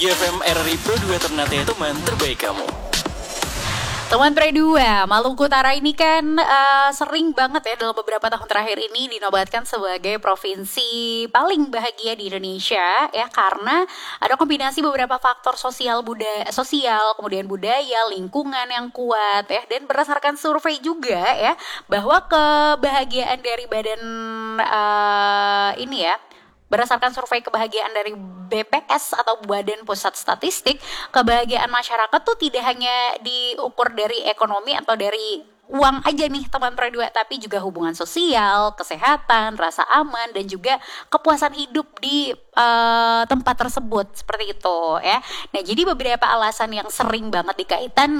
Pagi FM RRI Pro 2 Ternate, teman terbaik kamu. Teman Pre 2, Maluku Utara ini kan sering banget ya dalam beberapa tahun terakhir ini dinobatkan sebagai provinsi paling bahagia di Indonesia ya, karena ada kombinasi beberapa faktor sosial, kemudian budaya, lingkungan yang kuat ya, dan berdasarkan survei juga ya bahwa kebahagiaan dari badan ini ya, berdasarkan survei kebahagiaan dari BPS atau Badan Pusat Statistik, kebahagiaan masyarakat tuh tidak hanya diukur dari ekonomi atau dari uang aja nih teman Pro 2, tapi juga hubungan sosial, kesehatan, rasa aman, dan juga kepuasan hidup di tempat tersebut, seperti itu ya. Nah, jadi beberapa alasan yang sering banget dikaitin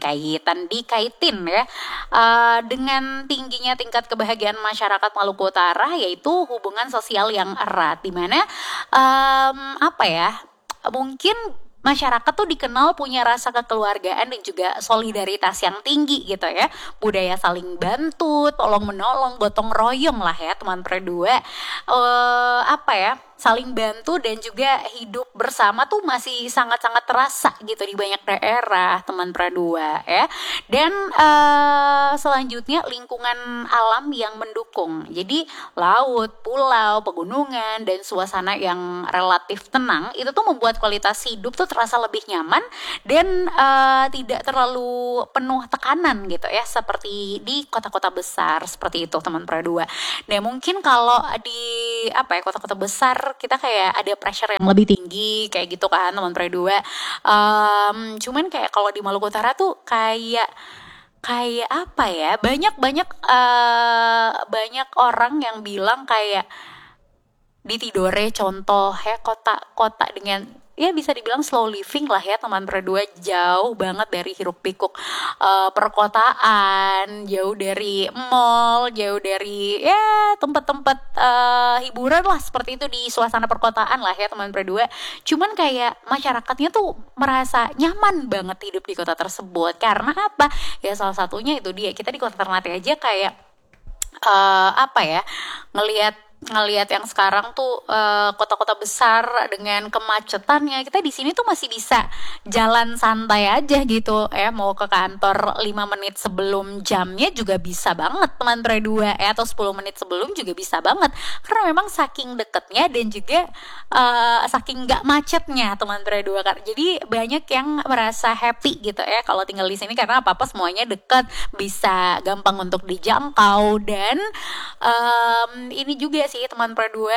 ya dengan tingginya tingkat kebahagiaan masyarakat Maluku Utara, yaitu hubungan sosial yang erat, dimana mungkin masyarakat tuh dikenal punya rasa kekeluargaan dan juga solidaritas yang tinggi gitu ya. Budaya saling bantu, tolong menolong, gotong royong lah ya teman Pro 2. Saling bantu dan juga hidup bersama tuh masih sangat-sangat terasa gitu di banyak daerah teman Pro 2 ya. Dan selanjutnya lingkungan alam yang mendukung. Jadi laut, pulau, pegunungan, dan suasana yang relatif tenang itu tuh membuat kualitas hidup tuh terasa lebih nyaman dan tidak terlalu penuh tekanan gitu ya, seperti di kota-kota besar seperti itu teman Pro 2. Nah, mungkin kalau di kota-kota besar kita kayak ada pressure yang lebih tinggi kayak gitu kan teman Pro 2. Cuman kayak kalau di Maluku Utara tuh kayak banyak orang yang bilang kayak di Tidore contoh ya, kota dengan ya bisa dibilang slow living lah ya teman Pro 2, jauh banget dari hiruk pikuk perkotaan, jauh dari mall, jauh dari ya tempat-tempat hiburan lah seperti itu di suasana perkotaan lah ya teman Pro 2. Cuman kayak masyarakatnya tuh merasa nyaman banget hidup di kota tersebut. Karena apa? Ya salah satunya itu dia, kita di kota Ternate aja kayak ngelihat yang sekarang tuh kota-kota besar dengan kemacetannya, kita di sini tuh masih bisa jalan santai aja gitu ya, mau ke kantor 5 menit sebelum jamnya juga bisa banget teman Pro 2 ya, atau 10 menit sebelum juga bisa banget, karena memang saking deketnya dan juga saking gak macetnya teman Pro 2 kan. Jadi banyak yang merasa happy gitu ya kalau tinggal di sini, karena apa-apa semuanya deket, bisa gampang untuk dijangkau. Dan ini juga sih teman Pro 2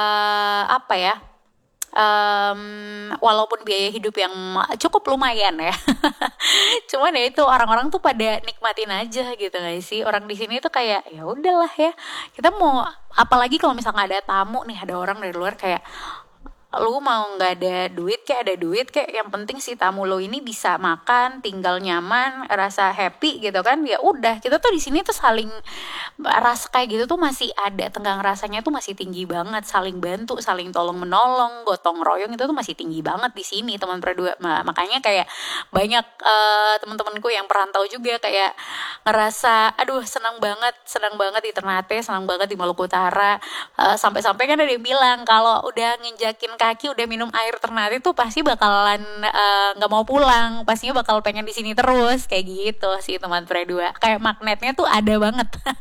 walaupun biaya hidup yang cukup lumayan ya cuman ya itu orang-orang tuh pada nikmatin aja gitu gak sih. Orang di sini tuh kayak ya udahlah ya, kita mau apalagi kalau misalnya ada tamu nih, ada orang dari luar, kayak lu mau nggak ada duit kayak ada duit kayak, yang penting si tamu lo ini bisa makan, tinggal nyaman, rasa happy gitu kan. Ya udah, kita tuh di sini tuh saling rasa kayak gitu tuh masih ada, tenggang rasanya tuh masih tinggi banget, saling bantu, saling tolong menolong, gotong royong itu tuh masih tinggi banget di sini teman Pro 2. Makanya kayak banyak teman-temanku yang perantau juga kayak ngerasa aduh senang banget di Ternate, senang banget di Maluku Utara. Sampai-sampai kan ada yang bilang kalau udah nginjakin kaki, udah minum air Ternate tuh pasti bakalan nggak mau pulang, pastinya bakal pengen di sini terus kayak gitu sih teman Pro 2. Kayak magnetnya tuh ada banget.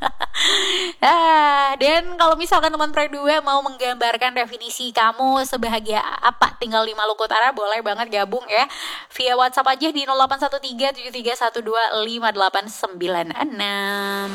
Dan kalau misalkan teman Pro 2 mau menggambarkan definisi kamu sebahagia apa tinggal di Maluku Utara, boleh banget gabung ya via WhatsApp aja di 0813 7312 5896.